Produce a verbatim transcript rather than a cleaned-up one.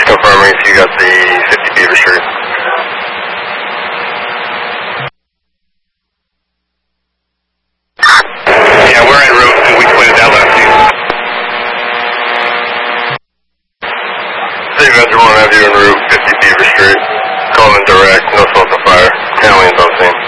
confirming if you got the fifty Beaver Street. Yeah, we're en route and we pointed that left to you. City Venture one have you en route, fifty Beaver Street. Calling direct, no smoke or fire. Aliens on scene.